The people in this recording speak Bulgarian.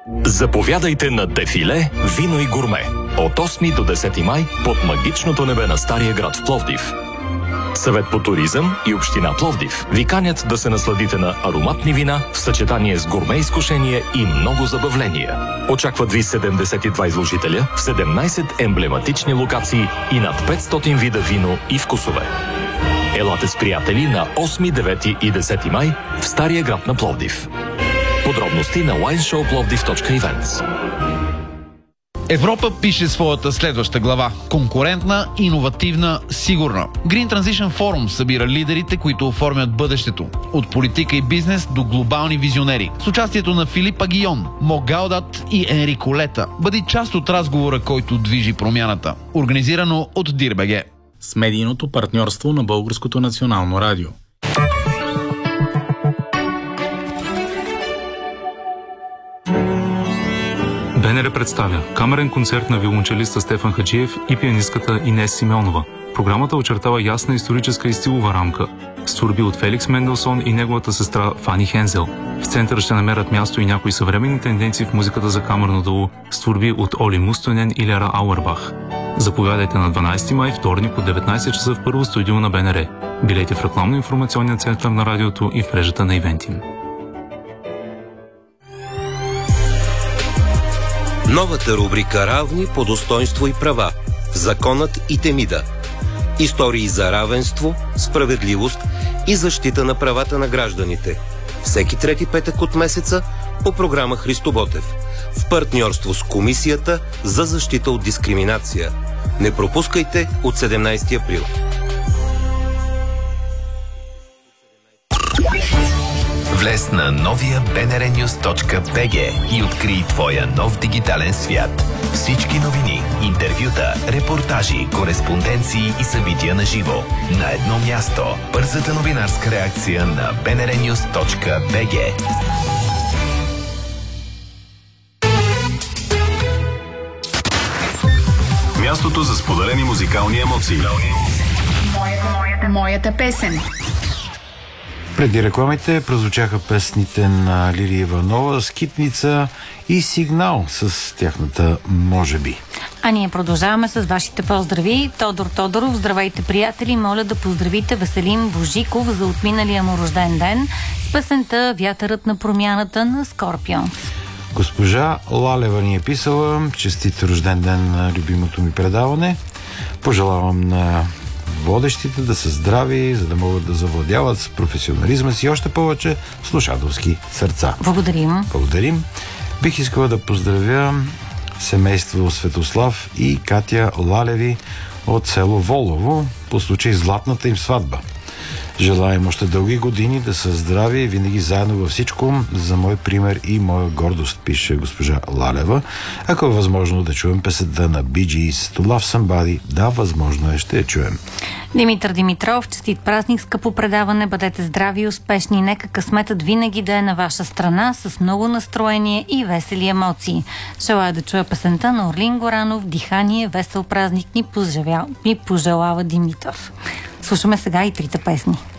Заповядайте на Дефиле Вино и гурме от 8 до 10 май под магичното небе на Стария град в Пловдив. Съвет по туризъм и община Пловдив ви канят да се насладите на ароматни вина в съчетание с гурме изкушения и много забавления. Очакват ви 72 изложителя в 17 емблематични локации и над 500 вида вино и вкусове. Елате с приятели на 8, 9 и 10 май в Стария град на Пловдив. Подробности на wineshowplovdiv.events. Европа пише своята следваща глава. Конкурентна, иновативна, сигурна. Green Transition Forum събира лидерите, които оформят бъдещето. От политика и бизнес до глобални визионери. С участието на Филип Агийон, Мо Гаудат и Енрико Лета. Бъди част от разговора, който движи промяната. Организирано от Дир.бг. С медийното партньорство на Българското национално радио. БНР представя камерен концерт на виолончелиста Стефан Хаджиев и пианистката Инес Симеонова. Програмата очертава ясна историческа и стилова рамка с творби от Феликс Менделсон и неговата сестра Фани Хензел. В центъра ще намерят място и някои съвременни тенденции в музиката за камерно дуло с творби от Оли Мустонен и Лера Ауербах. Заповядайте на 12 май, вторник от 19 часа в първо студио на БНР. Билети в рекламно-информационния център на радиото и в мрежата на Ивентим. Новата рубрика "Равни по достоинство и права. Законът и Темида". Истории за равенство, справедливост и защита на правата на гражданите. Всеки трети петък от месеца по програма Христо Ботев. В партньорство с Комисията за защита от дискриминация. Не пропускайте от 17 април. Влез на новия bnrnews.bg и открий твоя нов дигитален свят. Всички новини, интервюта, репортажи, кореспонденции и събития на живо. На едно място. Бързата новинарска реакция на bnrnews.bg. Мястото за споделени музикални емоции. Моята песен. Преди рекламите прозвучаха песните на Лилия Иванова, Скитница и Сигнал с тяхната "Може би". А ние продължаваме с вашите поздрави. Тодор Тодоров: здравейте, приятели, моля да поздравите Веселин Божиков за отминалия му рожден ден с песента "Вятърът на промяната" на Скорпионс. Госпожа Лалева ни е писала: честит рожден ден на любимото ми предаване. Пожелавам на водещите да са здрави, за да могат да завладяват с професионализма си още повече слушателски сърца. Благодарим. Бих искала да поздравя семейство Светослав и Катя Лалеви от село Волово по случай златната им сватба. Желаем още дълги години да са здрави и винаги заедно във всичко. За мой пример и моя гордост, пише госпожа Лалева. Ако е възможно да чуем песента на Bee Gees To Love Somebody, да, възможно е, ще я чуем. Димитър Димитров: честит празник, скъпо предаване, бъдете здрави и успешни. Нека късметът винаги да е на ваша страна, с много настроение и весели емоции. Желая да чуя песента на Орлин Горанов "Дихание, весел празник" ни пожелава Димитър. Слушаме сега и трите песни.